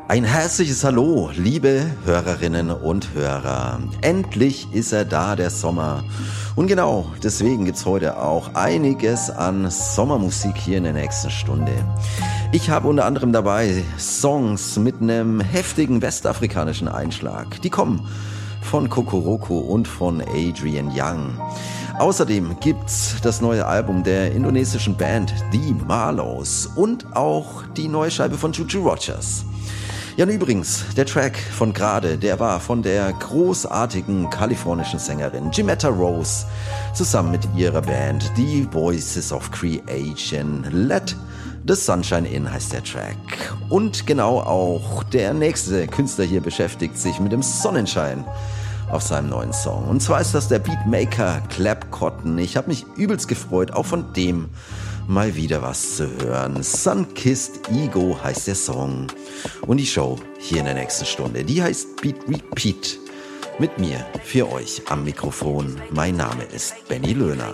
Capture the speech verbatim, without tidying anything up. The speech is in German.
Ein herzliches Hallo, liebe Hörerinnen und Hörer. Endlich ist er da, der Sommer. Und genau deswegen gibt's heute auch einiges an Sommermusik hier in der nächsten Stunde. Ich habe unter anderem dabei Songs mit einem heftigen westafrikanischen Einschlag. Die kommen von Kokoroko und von Adrian Young. Außerdem gibt's das neue Album der indonesischen Band The Marlows und auch die neue Scheibe von Juju Rogers. Ja, und übrigens, der Track von gerade, der war von der großartigen kalifornischen Sängerin Jimetta Rose zusammen mit ihrer Band The Voices of Creation. Let the Sunshine In heißt der Track. Und genau auch der nächste Künstler hier beschäftigt sich mit dem Sonnenschein auf seinem neuen Song. Und zwar ist das der Beatmaker Clap Cotton. Ich habe mich übelst gefreut, auch von dem mal wieder was zu hören. Sunkissed Ego heißt der Song. Und die Show hier in der nächsten Stunde, die heißt Beat Repeat. Mit mir, für euch am Mikrofon. Mein Name ist Benny Löhner.